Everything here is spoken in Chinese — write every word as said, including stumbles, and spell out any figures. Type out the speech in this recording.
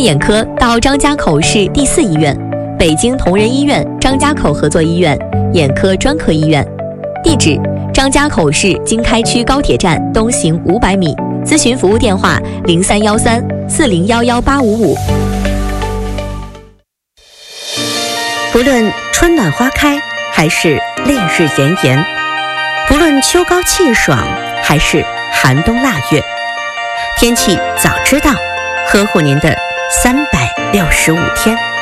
眼科到张家口市第四医院、北京同仁医院张家口合作医院眼科专科医院。地址：张家口市经开区高铁站东行五百米。咨询服务电话：零三幺三四零幺幺八五五。 不论春暖花开，还是烈日炎炎，不论秋高气爽，还是寒冬腊月，天气早知道，呵护您的三百六十五天。